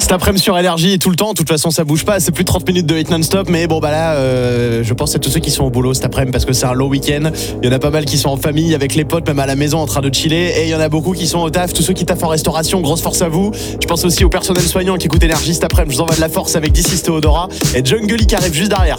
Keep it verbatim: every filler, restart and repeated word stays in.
Cet après-midi sur Énergie et tout le temps, de toute façon ça bouge pas, c'est plus de trente minutes de hit non-stop, mais bon bah là euh, je pense à tous ceux qui sont au boulot cet après-midi parce que c'est un long week-end. Il y en a pas mal qui sont en famille avec les potes, même à la maison en train de chiller, et il y en a beaucoup qui sont au taf. Tous ceux qui taffent en restauration, grosse force à vous. Je pense aussi au personnel soignant qui écoute Énergie cet après-midi. Je vous envoie de la force avec This is Théodora et Jungle qui arrive juste derrière.